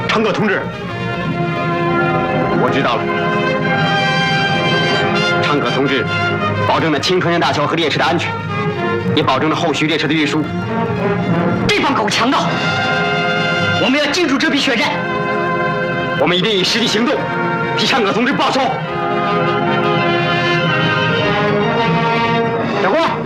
长葛同志，我知道了。长葛同志保证了青川江大桥和列车的安全，也保证了后续列车的运输。 这帮狗强盗，我们要记住这笔血债。 我们一定以实际行动替长葛同志报仇。长官。